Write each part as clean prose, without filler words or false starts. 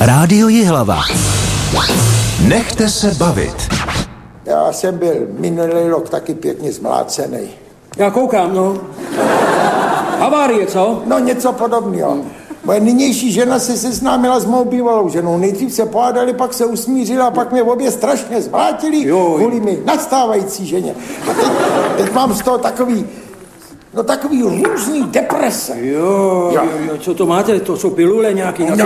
Rádio Jihlava. Nechte se bavit. Já jsem byl minulý rok taky pěkně zmlácený. Já koukám, no. Havárie, co? No něco podobného. Moje nynější žena se seznámila s mou bývalou ženou. Nejdřív se pohádali, pak se usmířila, pak mě obě strašně zvlátili kvůli mi nastávající ženě. A teď mám z toho takový různý deprese. Jo, co to máte? To jsou pilule nějaký? No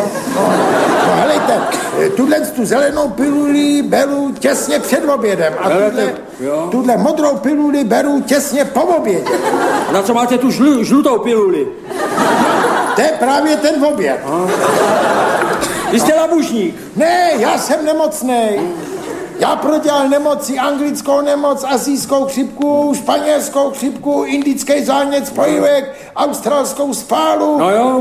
helejte, tu zelenou piluli beru těsně před obědem a tuhle modrou piluli beru těsně po obědě. A na co máte tu žlutou piluli? To je právě ten oběd. Vy jste labužník. Ne, já jsem nemocnej. Já prodělal nemoci, anglickou nemoc, asijskou chřipku, španělskou chřipku, indický zánět spojivek, australskou spálu. No jo,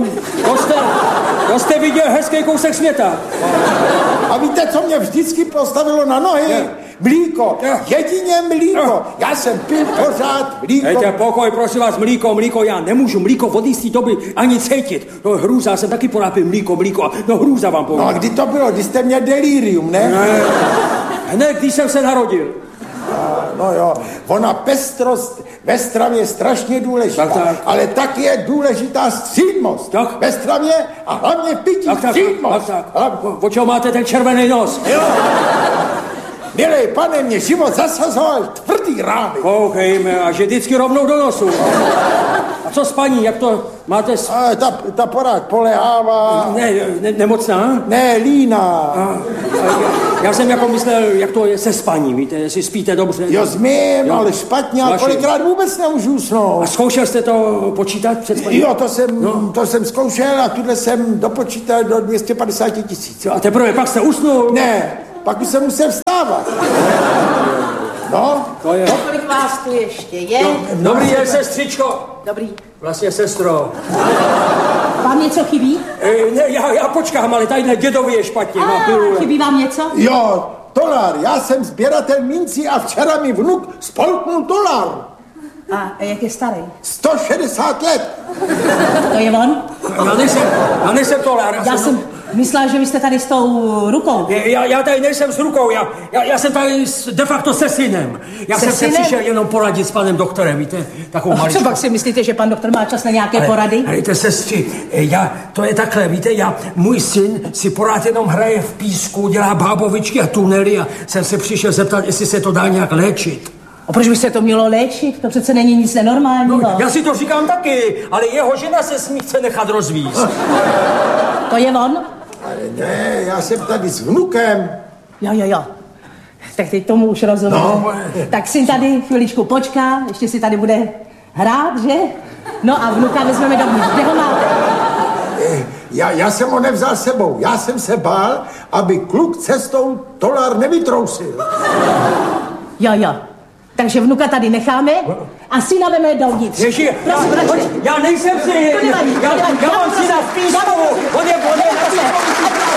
to jste viděl hezký kousek světa. A víte, co mě vždycky postavilo na nohy? Mlíko, jedině mlíko. Já jsem pil pořád mlíko. Dejte pokoj, prosím vás, mlíko, já nemůžu mlíko od jistý doby ani cítit. No hrůza, já jsem taky porápil mlíko, no hrůza vám povím. No a kdy to bylo? Kdy jste měl delirium, ne? Hned, když jsem se narodil. No jo, ona pestrost ve stravě je strašně důležitá, tak. Ale taky je důležitá střídmost. Tak. Ve stravě a hlavně v pití střídmost. Tak. O čeho máte ten červený nos? Jo. Milej pane, mě život zasazoval tvrdý rány. Koukejme, a že vždycky rovnou do nosu. A co s paní, jak to máte? Ta porád polehává. Nemocná? Ne, líná. Já jsem jako myslel, jak to je se spaním, víte, jestli spíte dobře. Jo, zmím, ale špatně, ale kolikrát vůbec nemůžu usnout. A zkoušel jste to počítat před spaním? Jo, to jsem zkoušel a tuhle jsem dopočítal do 250 000. A teprve pak jste usnul? Ne, pak už jsem musel vstávat. No, to je. Kolik vás tu ještě je? Dobrý den, sestřičko. Dobrý. Vlastně sestro. Vám něco chybí? Ne, já počkám, ale tadyhle dědovi je špatně. Chybí vám něco? Jo, dolar. Já jsem sběratel mincí a včera mi vnuk spolknul dolar. A jak je starý? 160 let. To je on? Já nejsem dolar. Já jsem myslela, že vy jste tady s tou rukou. Já tady nejsem s rukou, já jsem tady de facto se synem. Já jsem se přišel jenom poradit s panem doktorem, víte, takovou maličkou. Co pak si myslíte, že pan doktor má čas na nějaké porady? Hejte, sestři, to je takhle, víte, můj syn si porád jenom hraje v písku, dělá bábovičky a tunely a jsem se přišel zeptat, jestli se to dá nějak léčit. A proč by se to mělo léčit? To přece není nic nenormálního. No, já si to říkám taky, ale jeho žena se s ní chce nechat rozvízt. To je on? Ale ne, já jsem tady s vnukem. Jo. Tak teď tomu už rozumím. No, tak syn tady chviličku počká, ještě si tady bude hrát, že? No a vnuka vezmeme dovnitř. Kde ho máte? Já jsem ho nevzal sebou. Já jsem se bál, aby kluk cestou dolar nevytrousil. Jo. Takže vnuka tady necháme a syna veme dovnitř. Ježi, já nejsem syn. Já mám syna v písku. On je